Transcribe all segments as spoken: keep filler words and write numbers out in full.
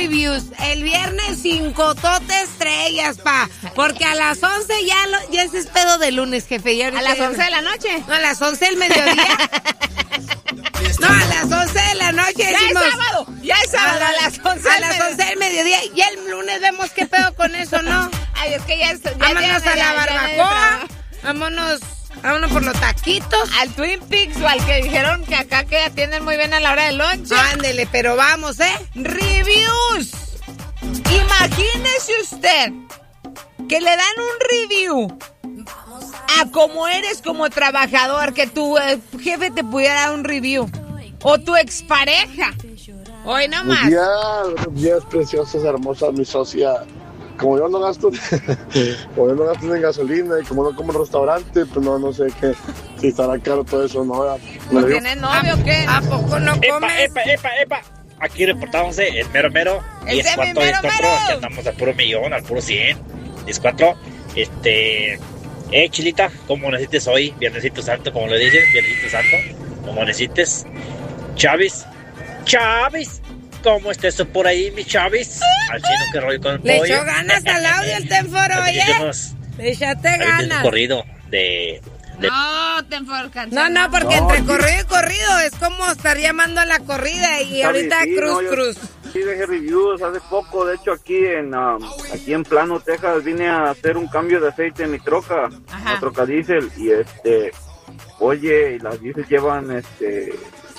reviews. El viernes cinco tote estrellas, pa. Porque a las once ya, lo, ya ese es pedo de lunes, jefe. Ya ¿A las once de la noche? No, a las once del mediodía. No, a las once de la noche ya decimos, es sábado, ya es sábado, a, a las once. A las once del mediodía. Y el lunes vemos qué pedo con eso, ¿no? Ay, es que ya es... Ya vámonos ya, a ya, la barbacoa. Vámonos... Vámonos por los taquitos. Al Twin Peaks o al que dijeron que acá que atienden muy bien a la hora del lunch. Ándele, pero vamos, ¿eh? Reviews. Imagínese usted que le dan un review a cómo eres como trabajador, que tu eh, jefe te pudiera dar un review. O tu expareja. Hoy nomás. Buenos días, buenos días, preciosas, hermosas, mi socia. Como yo no gasto, como yo no gasto en gasolina y como no como en restaurante, pues no, no sé qué, si estará caro todo eso, ¿no? ¿No tienes novio o qué? ¿A poco no comes? Epa, epa, epa, epa. Aquí reportándose el mero mero. ¡Ese es mi mero mero! Aquí andamos al puro millón, al puro cien. diez cuatro. Este... Eh, Chilita, como necesites hoy, Viernesito Santo, como le dicen, Viernesito Santo, como necesites. Chavis, Chavis. ¿Cómo está eso por ahí, mi Chavis? Al chino que rollo con el Le pollo. echó ganas al audio el Tenforo, oye. Le echaste ganas. Un corrido de... de... No, Tenforo, canción. No, no, porque no, entre sí. corrido y corrido es como estar llamando a la corrida y ahorita sí, cruz, no, yo cruz. Sí, dejé reviews hace poco. De hecho, aquí en um, aquí en Plano, Texas, vine a hacer un cambio de aceite en mi troca. Ajá. Una troca diésel. Y este... Oye, y las diésel llevan este...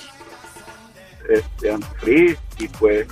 este antifreeze y pues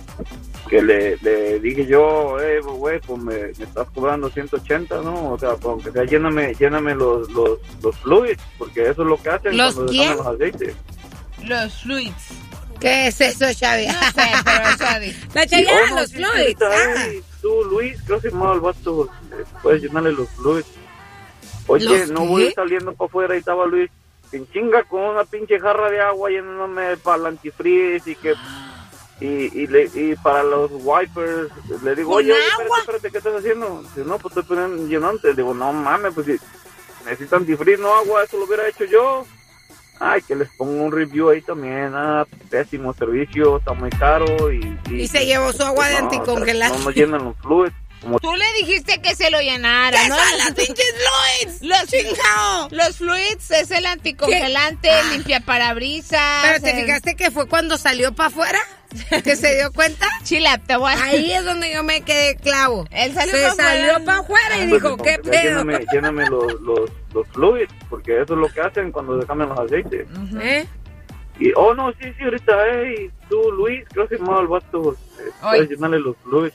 que le, le dije yo, eh, güey, pues me, me estás cobrando ciento ochenta, ¿no? O sea, pues, aunque sea, lléname, lléname los, los, los fluids, porque eso es lo que hacen ¿Los cuando quién? dejan los aceites. Los fluids. ¿Qué es eso, Xavi? No sé, pero Xavi. La Y, Chayanne, oh, no, los sí, fluids. señorita, Ah. eh, tú, Luis, creo que se llamaba el vato, eh, puedes llenarle los fluids. Oye, ¿Los no qué? voy saliendo para afuera y estaba Luis en chinga con una pinche jarra de agua llenándome para el antifreeze y que y, y, le, y para los wipers le digo, ¿Con oye, oye, agua? espérate, espérate, ¿qué estás haciendo? Dice, no, pues estoy poniendo llenante. Digo, no mames, pues si necesito antifreeze, no agua, eso lo hubiera hecho yo. Ay, que les pongo un review ahí también. Ah, pésimo servicio, está muy caro y... Y, Y se llevó su agua de no, anticongelante. No nos llenan los fluids. Como Tú le dijiste que se lo llenara, ¿Qué ¿no? son las pinches fluids? Los, ¡Chingao! los fluids es el anticongelante, ¿Qué? Ah. limpia parabrisas. ¿Pero te el- fijaste que fue cuando salió para afuera? ¿Que se dio cuenta? Chila, te voy a... Ahí es donde yo me quedé clavo. Él salió se pa' salió afuera. para afuera y Pues, dijo, entonces, ¿qué pedo? Lléname, lléname los, los, los fluids, porque eso es lo que hacen cuando se cambian los aceites. ¿Eh? Y, oh, no, sí, sí, ahorita, hey, tú, Luis, creo que se llamaba el vato, eh, puedes llenarle los fluids.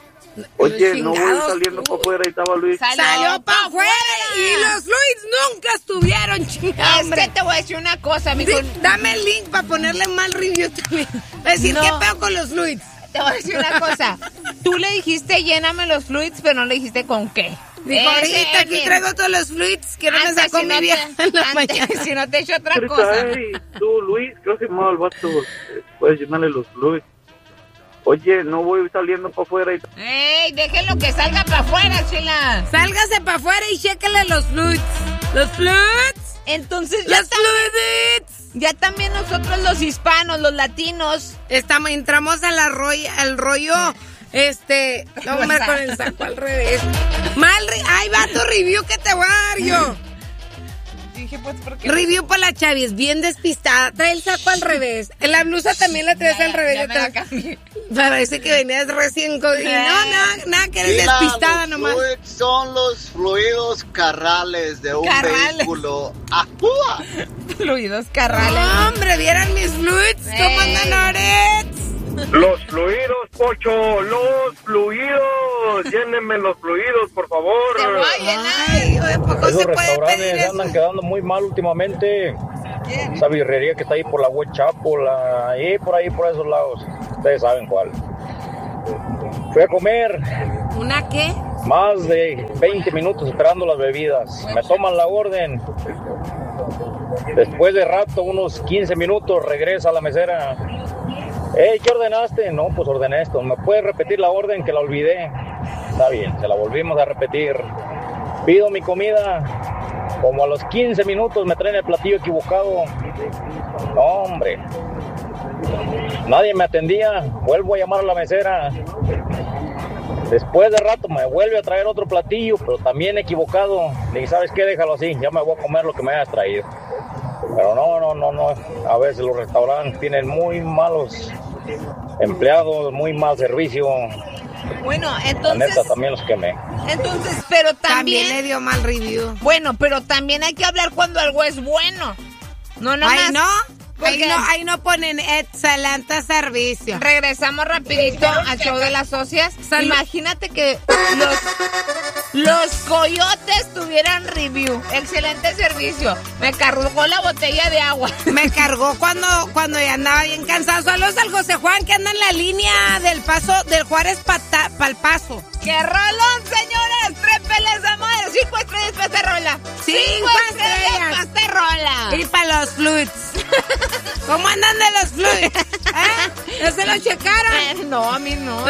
Oye, no voy chingados, saliendo tú. para afuera y estaba Luis. Salió Salió para pa' afuera y los fluids nunca estuvieron, chingada, Es hombre. que te voy a decir una cosa, mi Sí, con- dame el link para ponerle mal review también. Es decir, No. ¿qué pedo con los fluids? Te voy a decir una cosa. Tú le dijiste lléname los fluids, pero no le dijiste con qué. Dijo, Ese ahorita es aquí mi- traigo todos los fluids que no me Antes, sacó si mi no vieja te- en la antes, mañana. si no te he hecho otra Ahorita, cosa. hey, tú, Luis, creo que se llamaba el vato, eh, puedes llenarle los fluids. Oye, no voy saliendo para afuera y... ¡Ey! Déjenlo que salga para afuera, chila. Sálgase para afuera y chéquele los fluids. ¿Los fluids? Entonces ya, ¡Los fluids! ya también nosotros los hispanos, los latinos. Estamos, entramos al rollo, al rollo, este, no, hombre, con el saco al revés. Mal, re- ahí va tu review que te voy a dar yo. Dije, pues, porque Review para la Chavis, bien despistada. Trae el saco al revés. En la blusa también la traes al revés. Ya me la atrás. cambié. Parece que venías recién co- y no, nada, nada, que eres Mira, despistada los nomás. fluids son los fluidos carrales de un Carrales. vehículo. ¡Ajúa! Fluidos carrales. No, hombre, vieran mis fluids. ¿Cómo Ey. andan, Orets? Los fluidos, Pocho, los fluidos. Llénenme los fluidos, por favor. Te voy a llenar. Ay, ¿de poco Esos se puede pedir restaurantes eso? andan quedando muy mal últimamente. Esa birrería que está ahí por la Huechapo, la ahí por ahí por esos lados. Ustedes saben cuál. Fui a comer ¿Una qué? más de veinte minutos esperando las bebidas. Me toman la orden. Después de rato, unos quince minutos, regresa la mesera. Hey, ¿qué ordenaste? No, pues ordené esto. ¿Me puedes repetir la orden que la olvidé? Está bien, se la volvimos a repetir. Pido mi comida. Como a los quince minutos me traen el platillo equivocado. No, hombre. Nadie me atendía. Vuelvo a llamar a la mesera. Después de rato me vuelve a traer otro platillo, pero también equivocado. Le dije, ¿sabes qué? Déjalo así, ya me voy a comer lo que me hayas traído. Pero no, no, no, no. A veces los restaurantes tienen muy malos empleados, muy mal servicio. Bueno, La entonces... neta, también los quemé. Entonces, pero también... También le dio mal review. Bueno, pero también hay que hablar cuando algo es bueno. No, no Ay, no. Ahí Porque- no, ahí no ponen excelente servicio. Regresamos rapidito al show de las socias. Salud. Imagínate que los, los coyotes tuvieran review. Excelente servicio. Me cargó la botella de agua. Me cargó cuando, cuando ya andaba bien cansado. Saludos al José Juan que anda en la línea del paso, del Juárez para el Paso. ¡Qué rolón, señores! ¡Trépeles a madre! ¡Cinco estrellas para esta rola! Cinco estrellas. para esta rola! Y para los fluids. ¿Cómo andan de los fluids? ¿Eh? ¿No se lo checaron? Eh, no, a mí no.